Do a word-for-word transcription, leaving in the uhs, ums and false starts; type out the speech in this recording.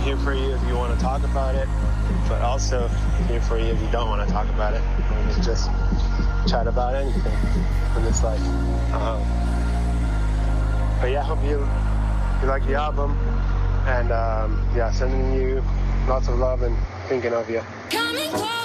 here for you if you want to talk about it, but also here for you if you don't want to talk about it. We can just chat about anything in this life. Um, but yeah, I hope you you like the album, and um, yeah, sending you lots of love and thinking of you.